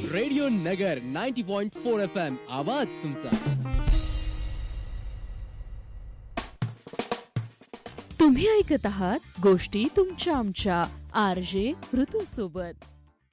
Radio नगर 90.4 FM आवाज तुमचा. तुम्ही ऐकत आहात गोष्टी तुमच्या आमच्या RJ ऋतू सोबत.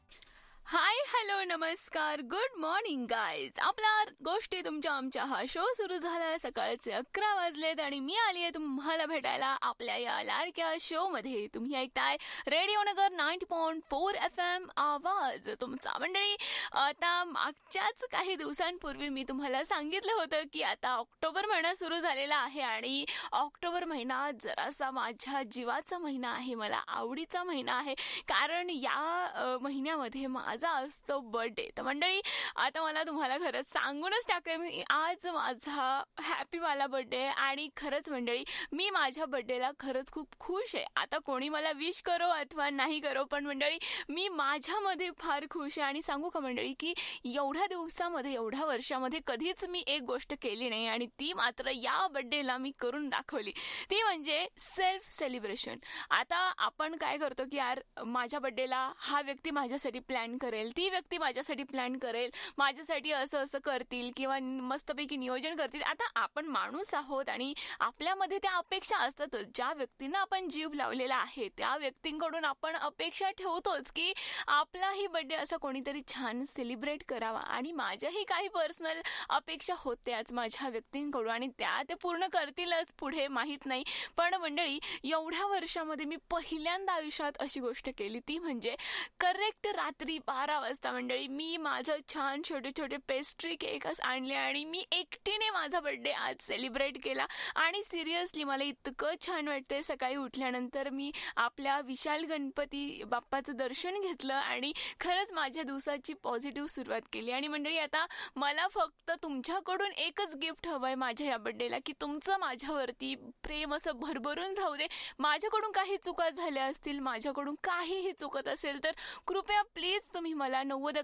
हाय, हॅलो, नमस्कार, गुड मॉर्निंग गाईज. आपला गोष्टी तुमच्या आमच्या हा शो सुरू झाला. सकाळचे 11 वाजलेत आणि मी आली आहे तुम्हाला भेटायला आपल्या या लाडक्या शो मध्ये. तुम्ही ऐकताय रेडिओ नगर 90.4 FM आवाज तुमचा. मंडळी, आता मागच्याच काही दिवसांपूर्वी मी तुम्हाला सांगितलं होतं की आता ऑक्टोबर महिना सुरू झालेला आहे आणि ऑक्टोबर महिना जरासा माझ्या जीवाचा महिना आहे, मला आवडीचा महिना आहे, कारण या महिन्यामध्ये माझा असतो बर्थडे. तर मंडळी, आता मला तुम्हाला खरंच सांगूनच टाकेन, आज माझा हॅपीवाला बर्थडे आणि खरंच मंडळी मी माझ्या बर्थडेला खरंच खूप खुश आहे. आता कोणी मला विश करो अथवा नाही करो, पण मंडळी मी माझ्यामध्ये फार खुश आहे. आणि सांगू का मंडळी की एवढ्या दिवसामध्ये, एवढ्या वर्षामध्ये कधीच मी एक गोष्ट केली नाही आणि ती मात्र या बर्थडेला मी करून दाखवली. ती म्हणजे सेल्फ सेलिब्रेशन. आता आपण काय करतो की यार माझ्या बर्थडेला हा व्यक्ती माझ्यासाठी प्लॅन करेल, ती व्यक्ती माझ्यासाठी प्लॅन करेल, माझ्यासाठी असं असं करतील किंवा मस्तपैकी नियोजन करतील. आता आपण माणूस आहोत आणि आपल्यामध्ये त्या अपेक्षा असतातच. ज्या व्यक्तींना आपण जीव लावलेला आहे त्या व्यक्तींकडून आपण अपेक्षा ठेवतोच की आपलाही बर्थडे असा कोणीतरी छान सेलिब्रेट करावा. आणि माझ्याही काही पर्सनल अपेक्षा होत्याच माझ्या व्यक्तींकडून आणि त्या ते पूर्ण करतीलच पुढे, माहीत नाही. पण मंडळी, एवढ्या वर्षामध्ये मी पहिल्यांदा आयुष्यात अशी गोष्ट केली, ती म्हणजे करेक्ट रात्री 12 वाजता मंडळी मी माझं छान छोटे छोटे पेस्ट्री केकच आणले आणि मी एकटीने माझा बर्थडे आज सेलिब्रेट केला. आणि सिरियसली मला इतकं छान वाटतंय. सकाळी उठल्यानंतर मी आपल्या विशाल गणपती बाप्पाचं दर्शन घेतलं आणि खरंच माझ्या दिवसाची पॉझिटिव्ह सुरुवात केली. आणि मंडळी, आता मला फक्त तुमच्याकडून एकच गिफ्ट हवंय माझ्या या बर्थडेला, की तुमचं माझ्यावरती प्रेम असं भरभरून राहू दे. माझ्याकडून काही चुका झाल्या असतील, माझ्याकडून काहीही चुकत असेल तर कृपया प्लीज तुम्ही मला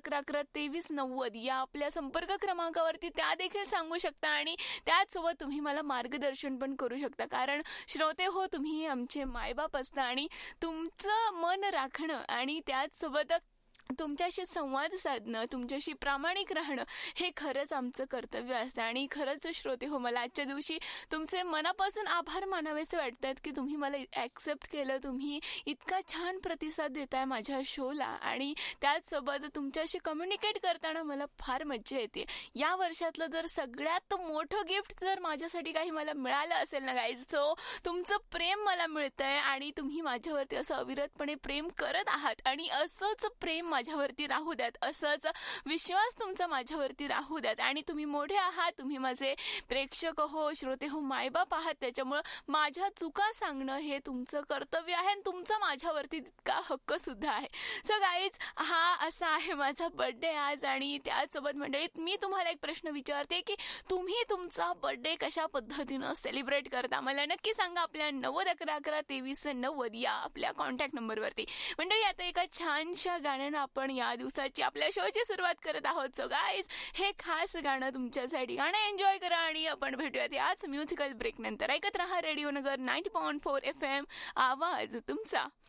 9011112390 या आपल्या संपर्क क्रमांकावरती त्या देखील सांगू शकता आणि त्याचसोबत तुम्ही मला मार्गदर्शन पण करू शकता. कारण श्रोते हो, तुम्ही आमचे मायबाप असता आणि तुमचं मन राखणं आणि त्याचसोबत तुमच्याशी संवाद साधणं, तुमच्याशी प्रामाणिक राहणं हे खरंच आमचं कर्तव्य असतं. आणि खरंच श्रोते हो, मला आजच्या दिवशी तुमचे मनापासून आभार मानावेसे वाटतात की तुम्ही मला ॲक्सेप्ट केलं, तुम्ही इतका छान प्रतिसाद देताय माझ्या शोला आणि त्याचसोबत तुमच्याशी कम्युनिकेट करताना मला फार मज्जा येते. या वर्षातलं जर सगळ्यात मोठं गिफ्ट जर माझ्यासाठी काही मला मिळालं असेल ना गाईज, सो तुमचं प्रेम मला मिळतंय आणि तुम्ही माझ्यावरती असं अविरतपणे प्रेम करत आहात आणि असंच प्रेम माझ्यावरती राहू द्यात, असंच विश्वास तुमचा माझ्यावरती राहू द्यात. आणि तुम्ही मोठे आहात, तुम्ही माझे प्रेक्षक हो, श्रोते हो, मायबाप आहात, त्याच्यामुळं माझ्या चुका सांगणं हे तुमचं कर्तव्य आहे आणि तुमचा माझ्यावरती तितका हक्क सुद्धा आहे. सो गाईज, हा असा आहे माझा बर्थडे आज. आणि त्याचसोबत मंडळीत मी तुम्हाला एक प्रश्न विचारते की तुम्ही तुमचा बर्थडे कशा पद्धतीनं सेलिब्रेट करता, मला नक्की सांगा आपल्या 9011112390 या आपल्या कॉन्टॅक्ट नंबरवरती. मंडळी, आता एका छानशा गाण्यानं आपण या दिवसाची आपल्या शोची सुरुवात करत आहोत. सो गाईज, हे खास गाणं तुमच्यासाठी. गाणं एन्जॉय करा आणि आपण भेटूयात याच म्युझिकल ब्रेक नंतर. ऐकत रहा रेडिओ नगर 90.4 FM आवाज तुमचा.